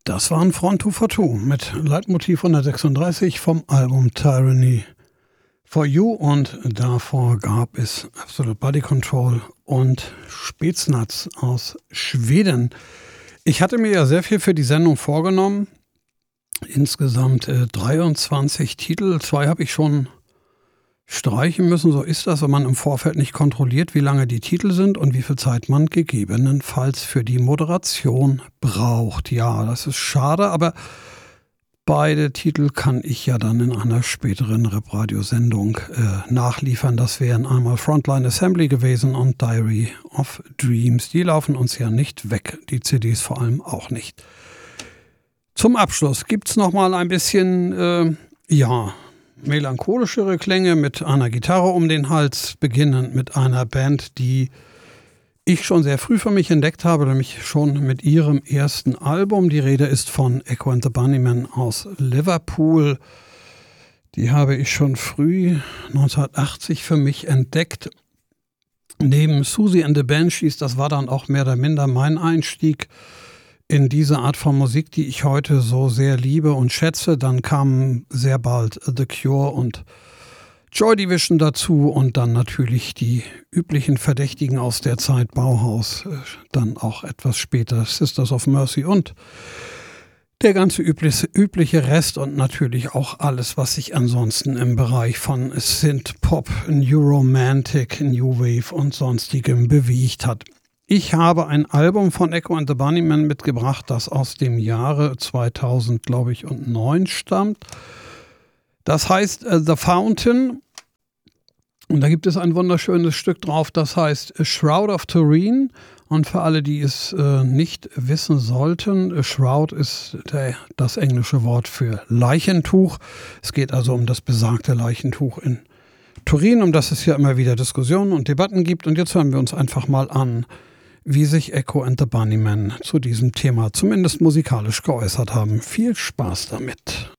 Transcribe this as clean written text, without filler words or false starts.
Das waren Front 242 mit Leitmotiv 136 vom Album Tyranny for You und davor gab es Absolute Body Control und Spetsnaz aus Schweden. Ich hatte mir ja sehr viel für die Sendung vorgenommen. Insgesamt 23 Titel. 2 habe ich schon streichen müssen. So ist das, wenn man im Vorfeld nicht kontrolliert, wie lange die Titel sind und wie viel Zeit man gegebenenfalls für die Moderation braucht. Ja, das ist schade, aber beide Titel kann ich ja dann in einer späteren Rap-Radio-Sendung nachliefern. Das wären einmal Frontline Assembly gewesen und Diary of Dreams. Die laufen uns ja nicht weg, die CDs vor allem auch nicht. Zum Abschluss gibt es nochmal ein bisschen, melancholischere Klänge mit einer Gitarre um den Hals, beginnend mit einer Band, die ich schon sehr früh für mich entdeckt habe, nämlich schon mit ihrem ersten Album. Die Rede ist von Echo and the Bunnymen aus Liverpool. Die habe ich schon früh 1980 für mich entdeckt. Neben Susie and the Banshees, das war dann auch mehr oder minder mein Einstieg in diese Art von Musik, die ich heute so sehr liebe und schätze. Dann kamen sehr bald The Cure und Joy Division dazu und dann natürlich die üblichen Verdächtigen aus der Zeit, Bauhaus, dann auch etwas später Sisters of Mercy und der ganze übliche Rest und natürlich auch alles, was sich ansonsten im Bereich von Synth-Pop, New Romantic, New Wave und sonstigem bewegt hat. Ich habe ein Album von Echo and the Bunnymen mitgebracht, das aus dem Jahre 2000, glaube ich, und 9 stammt. Das heißt The Fountain. Und da gibt es ein wunderschönes Stück drauf, das heißt A Shroud of Turin. Und für alle, die es nicht wissen sollten, A Shroud ist das englische Wort für Leichentuch. Es geht also um das besagte Leichentuch in Turin, um das es ja immer wieder Diskussionen und Debatten gibt. Und jetzt hören wir uns einfach mal an, wie sich Echo and the Bunnymen zu diesem Thema zumindest musikalisch geäußert haben. Viel Spaß damit.